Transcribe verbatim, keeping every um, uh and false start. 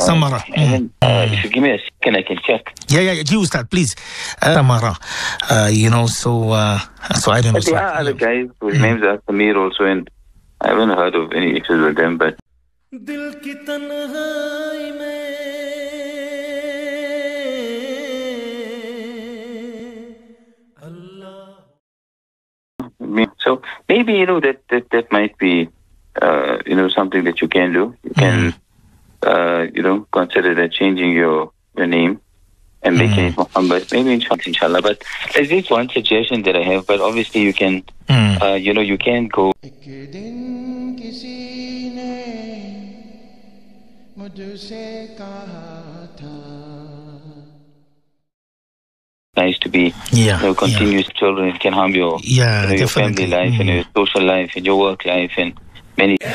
Samara. And then, uh, if you give me a second, I can check. Yeah, yeah, yeah. Use that, please. Uh, Samara. Uh, you know, so uh, so I don't know. But there so, are other yeah. guys whose Mm. names are Samir also, and I haven't heard of any issues with them, but दिल की तन्हाई में अल्लाह. so maybe, you know, that, that, that might be, uh, you know, something that you can do. You can, Mm. uh, you know, consider that changing your, your name and making it Muhammad, maybe inshallah, inshallah. But there's this one suggestion that I have, but obviously you can, Mm. uh, you know, you can go. एक दिन किसी ने मुझसे कहा था. Nice to be, Yeah, you know, continuous children. It can harm your, Yeah, you know, your definitely. family life Mm. and your social life and your work life and many